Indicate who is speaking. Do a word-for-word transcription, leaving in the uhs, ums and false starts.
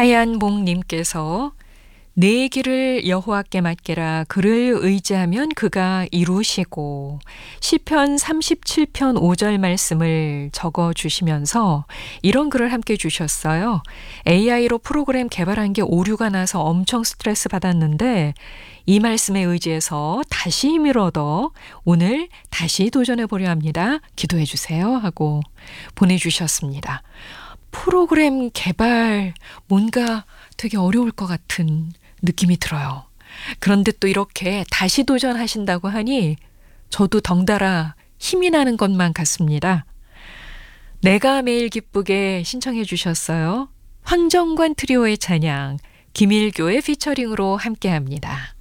Speaker 1: 하얀목님께서 내 길을 여호와께 맡기라. 그를 의지하면 그가 이루시고, 시편 삼십칠 편 오 절 말씀을 적어주시면서 이런 글을 함께 주셨어요. 에이아이로 프로그램 개발한 게 오류가 나서 엄청 스트레스 받았는데 이 말씀에 의지해서 다시 힘을 얻어 오늘 다시 도전해 보려 합니다. 기도해 주세요 하고 보내주셨습니다. 프로그램 개발 뭔가 되게 어려울 것 같은 느낌이 들어요. 그런데 또 이렇게 다시 도전하신다고 하니 저도 덩달아 힘이 나는 것만 같습니다. 내가 매일 기쁘게 신청해 주셨어요. 황정관 트리오의 찬양, 김일교의 피처링으로 함께합니다.